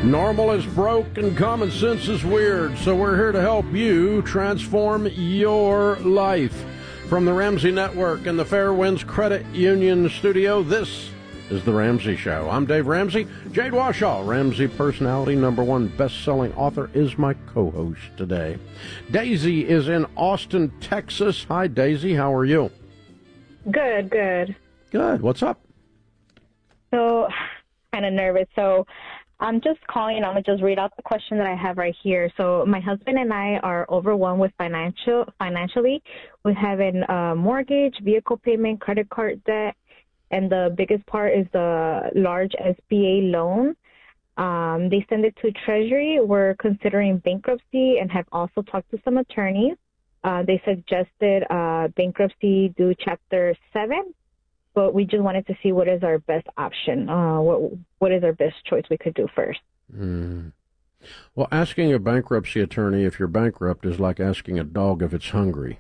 Normal is broke and common sense is weird, so we're here to help you transform your life. From the Ramsey Network and the Fairwinds Credit Union studio, this is The Ramsey Show. I'm Dave Ramsey. Jade Washaw, Ramsey personality, #1 best-selling author, is my co-host today. Daisy is in Austin, Texas. Hi, Daisy. How are you? Good. Good. What's up? So, kind of nervous. So, I'm just calling. I'm going to just read out the question that I have right here. So, my husband and I are overwhelmed with financially. We have a mortgage, vehicle payment, credit card debt, and the biggest part is the large SBA loan. They send it to Treasury. We're considering bankruptcy and have also talked to some attorneys. They suggested bankruptcy due Chapter 7, but we just wanted to see what is our best option. What is our best choice we could do first? Well, asking a bankruptcy attorney if you're bankrupt is like asking a dog if it's hungry.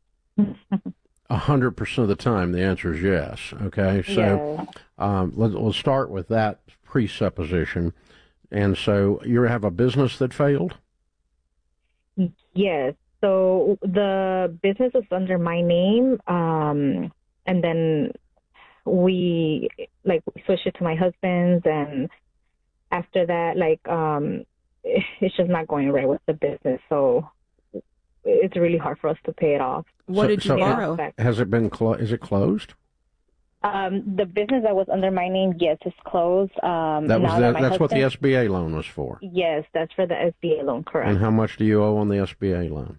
100% of the time, the answer is yes. Okay, so we'll start with that presupposition. And so you have a business that failed? Yes. So the business is under my name, and then we switched it to my husband's, and after that, it's just not going right with the business. So it's really hard for us to pay it off. What did you borrow? Has it been is it closed? The business that was under my name, yes, is closed. That's what the SBA loan was for. Yes, that's for the SBA loan, correct. And how much do you owe on the SBA loan?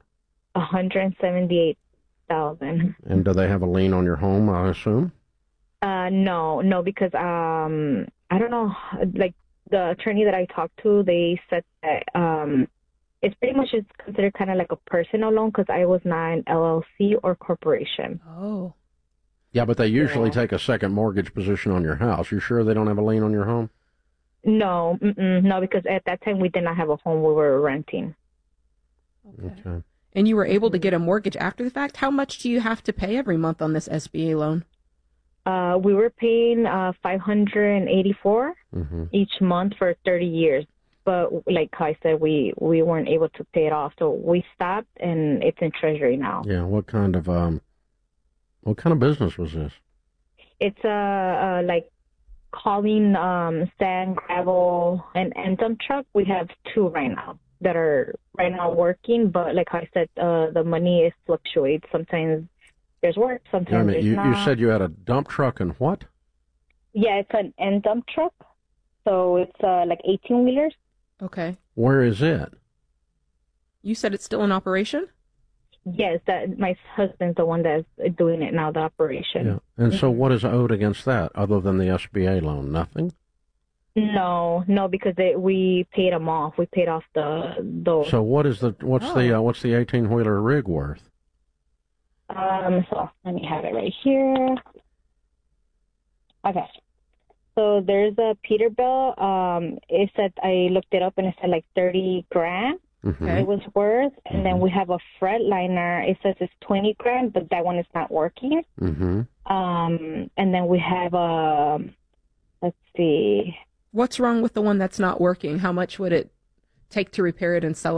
$178,000. And do they have a lien on your home, I assume? No, because I don't know. Like the attorney that I talked to, they said that it's pretty much just considered kind of like a personal loan because I was not an LLC or corporation. Oh. Yeah, but they usually take a second mortgage position on your house. You sure they don't have a lien on your home? No, because at that time we did not have a home. We were renting. Okay. And you were able to get a mortgage after the fact? How much do you have to pay every month on this SBA loan? We were paying $584 each month for 30 years. But like I said, we weren't able to pay it off. So we stopped, and it's in Treasury now. Yeah, what kind of business was this? It's like hauling sand, gravel, and dump truck. We have 2 right now that are right now working. But like I said, the money is fluctuates. Sometimes there's work, sometimes there's not. You said you had a dump truck and what? Yeah, it's an end dump truck. So it's like 18-wheelers. Okay. Where is it? You said it's still in operation? Yes, that my husband's the one that's doing it now, the operation. Yeah. And so what is owed against that other than the SBA loan? Nothing? No, because we paid them off. We paid off those. So what's the 18-wheeler rig worth? So let me have it right here. Okay. So there's a Peterbilt. It said, I looked it up and it said like $30,000. It was worth. And then we have a Freightliner. It says it's $20,000, but that one is not working. And then we have let's see. What's wrong with the one that's not working? How much would it take to repair it and sell it